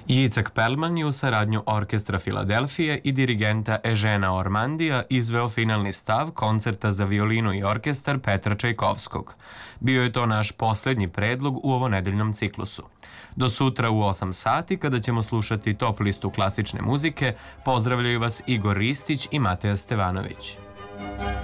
Jicek Perlman je u saradnju Orkestra Filadelfije i dirigenta Ežena Ormandija izveo finalni stav koncerta za violinu i orkestar Petra Čajkovskog. Bio je to naš poslednji predlog u ovonedeljnom ciklusu. Do sutra u 8 sati, kada ćemo slušati top listu klasične muzike, pozdravljaju vas Igor Ristić i Mateja Stevanović.